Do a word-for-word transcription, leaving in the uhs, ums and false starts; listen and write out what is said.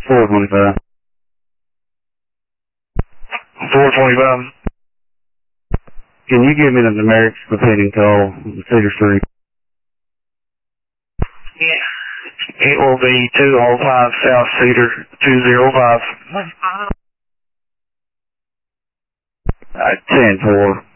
four twenty-five. four twenty-five. Can you give me the numerics repeating call, Cedar Street? Yeah. It will be two oh five South Cedar, two oh five. Uh, ten four.